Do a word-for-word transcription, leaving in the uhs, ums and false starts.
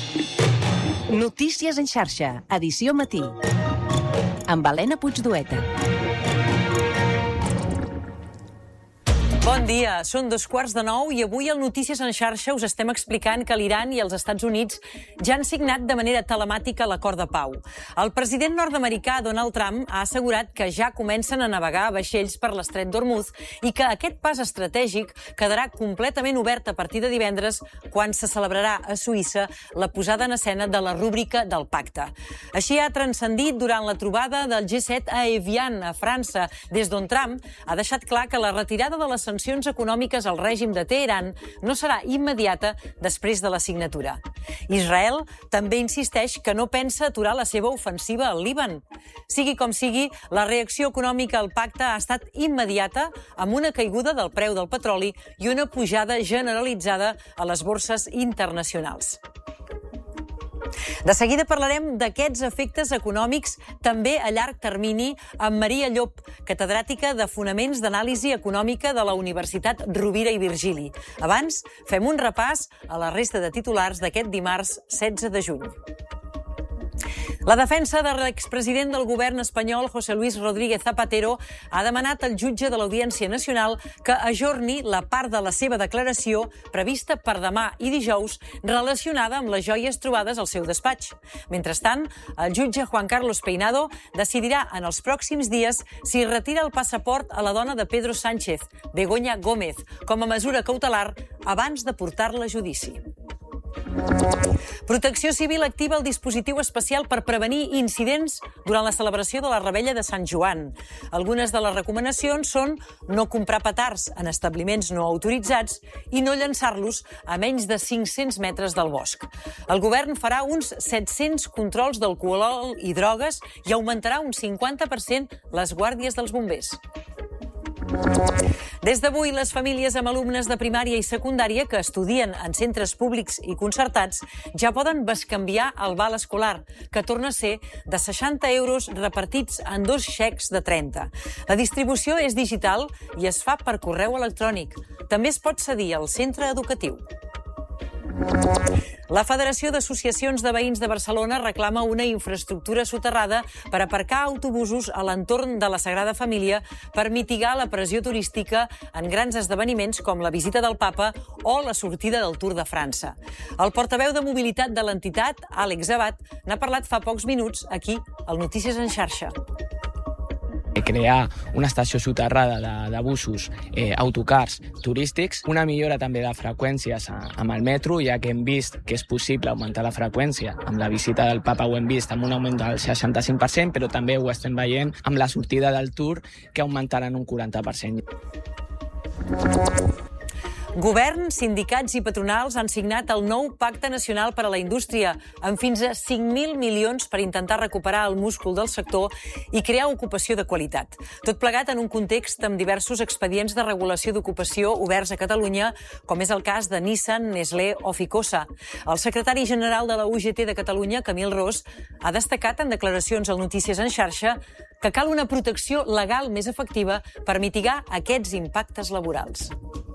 Notícies en xarxa, edició matí, amb Helena Puigdueta. Bon dia, són dos quarts de nou i avui al Notícies en xarxa us estem explicant que l'Iran i els Estats Units ja han signat de manera telemàtica l'acord de pau. El president nord-americà Donald Trump ha assegurat que ja comencen a navegar vaixells per l'estret d'Hormuz i que aquest pas estratègic quedarà completament obert a partir de divendres quan se celebrarà a Suïssa la posada en escena de la rúbrica del pacte. Així ha transcendit durant la trobada del G set a Evian, a França, des d'on Trump ha deixat clar que la retirada de les sancions econòmiques al règim de Teheran no serà immediata després de la signatura. Israel també insisteix que no pensa aturar la seva ofensiva al Líban. Sigui com sigui, la reacció econòmica al pacte ha estat immediata, amb una caiguda del preu del petroli i una pujada generalitzada a les borses internacionals. De seguida parlarem d'aquests efectes econòmics també a llarg termini amb Maria Llop, catedràtica de Fonaments d'Anàlisi Econòmica de la Universitat Rovira i Virgili. Abans, fem un repàs a la resta de titulars d'aquest dimarts setze de juny. La defensa de l'expresident del govern espanyol, José Luis Rodríguez Zapatero, ha demanat al jutge de l'Audiència Nacional que ajorni la part de la seva declaració prevista per demà i dijous relacionada amb les joies trobades al seu despatx. Mentrestant, el jutge Juan Carlos Peinado decidirà en els pròxims dies si retira el passaport a la dona de Pedro Sánchez, Begoña Gómez, com a mesura cautelar abans de portar-la a judici. Protecció Civil activa el dispositiu especial per prevenir incidents durant la celebració de la Revetlla de Sant Joan. Algunes de les recomanacions són no comprar petards en establiments no autoritzats i no llançar-los a menys de cinc-cents metres del bosc. El govern farà uns set-cents controls d'alcohol i drogues i augmentarà un cinquanta per cent les guàrdies dels bombers. Des d'avui, les famílies amb alumnes de primària i secundària que estudien en centres públics i concertats ja poden bescanviar el val escolar, que torna a ser de seixanta euros repartits en dos xecs de trenta. La distribució és digital i es fa per correu electrònic. També es pot cedir al centre educatiu. La Federació d'Associacions de Veïns de Barcelona reclama una infraestructura soterrada per aparcar autobusos a l'entorn de la Sagrada Família per mitigar la pressió turística en grans esdeveniments com la visita del Papa o la sortida del Tour de França. El portaveu de mobilitat de l'entitat, Àlex Abad, n'ha parlat fa pocs minuts aquí, al Notícies en xarxa. Crear una estació soterrada de, de busos, eh, autocars turístics, una millora també de freqüències a, amb el metro, ja que hem vist que és possible augmentar la freqüència. Amb la visita del Papa ho hem vist amb un augment del seixanta-cinc per cent, però també ho estem veient amb la sortida del Tour, que augmentaran un quaranta per cent. Govern, sindicats i patronals han signat el nou Pacte Nacional per a la Indústria, amb fins a cinc mil milions per intentar recuperar el múscul del sector i crear ocupació de qualitat. Tot plegat en un context amb diversos expedients de regulació d'ocupació oberts a Catalunya, com és el cas de Nissan, Nestlé o Ficosa. El secretari general de la U G T de Catalunya, Camil Ros, ha destacat en declaracions al Notícies en xarxa que cal una protecció legal més efectiva per mitigar aquests impactes laborals.